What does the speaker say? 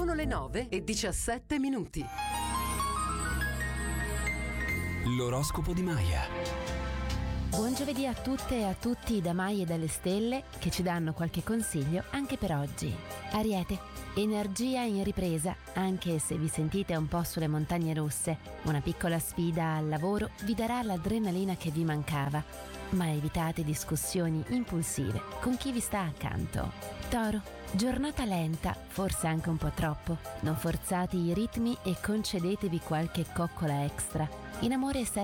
Sono le 9:17. L'oroscopo di Maya. Buon giovedì a tutte e a tutti da Maya e dalle stelle, che ci danno qualche consiglio anche per oggi. Ariete, energia in ripresa, anche se vi sentite un po' sulle montagne rosse. Una piccola sfida al lavoro vi darà l'adrenalina che vi mancava, ma evitate discussioni impulsive con chi vi sta accanto. Toro, giornata lenta, forse anche un po' troppo. Non forzate i ritmi e concedetevi qualche coccola extra. In amore